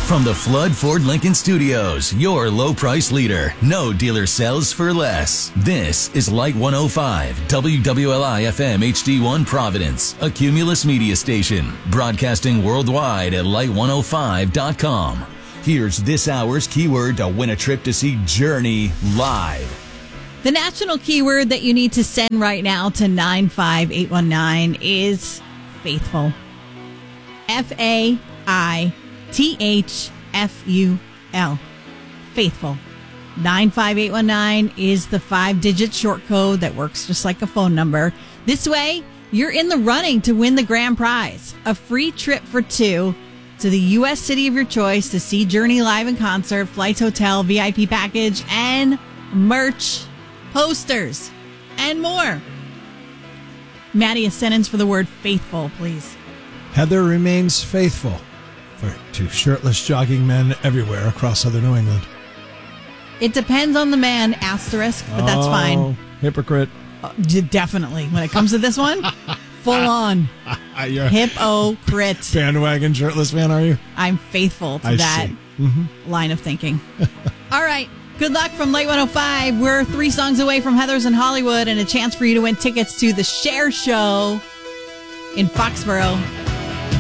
From the Flood Ford Lincoln Studios, your low price leader. No dealer sells for less. This is Light 105, WWLI FM HD1 Providence, a Cumulus media station, broadcasting worldwide at light105.com. Here's this hour's keyword to win a trip to see Journey live. The national keyword that you need to send right now to 95819 is faithful. FAITHFUL. Faithful. 95819 is the 5-digit short code that works just like a phone number. This way, you're in the running to win the grand prize. A free trip for two to the U.S. city of your choice to see Journey live in concert, flights, hotel, VIP package, and merch, posters, and more. Maddie, a sentence for the word faithful, please. Heather remains faithful to shirtless jogging men everywhere across southern New England. It depends on the man, asterisk, but that's fine. Hypocrite. Definitely. When it comes to this one, full on. Hypocrite. Bandwagon shirtless man, are you? I'm faithful to that line of thinking. All right. Good luck from Light 105. We're 3 songs away from Heather's in Hollywood and a chance for you to win tickets to the Cher Show in Foxborough.